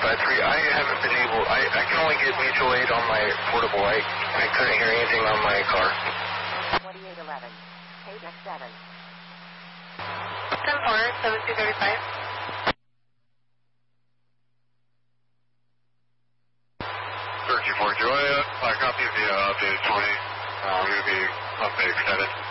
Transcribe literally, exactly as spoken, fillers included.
five three. I haven't been able, I, I can only get mutual aid on my portable. I, I couldn't hear anything on my car. twenty-eight eleven, K X seven. ten four, seven two three five. thirteen four, Juliet, I copy the uh, updated twenty. Uh, I'm going to be update extended.